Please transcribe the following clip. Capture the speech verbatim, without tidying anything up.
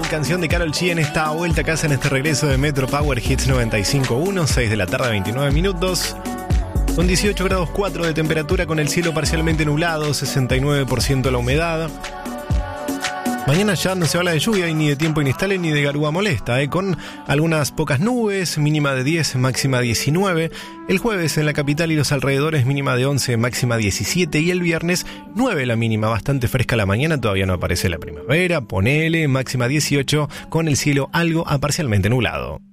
canción de Karol G en esta vuelta a casa, en este regreso de Metro Power Hits noventa y cinco punto uno, seis de la tarde, veintinueve minutos. Con dieciocho grados cuatro de temperatura, con el cielo parcialmente nublado, sesenta y nueve por ciento la humedad. Mañana ya no se habla de lluvia y ni de tiempo inestable ni de garúa molesta, ¿eh? Con algunas pocas nubes, mínima de diez, máxima diecinueve. El jueves en la capital y los alrededores, mínima de once, máxima diecisiete. Y el viernes, nueve la mínima, bastante fresca la mañana, todavía no aparece la primavera, ponele, máxima dieciocho, con el cielo algo a parcialmente nublado.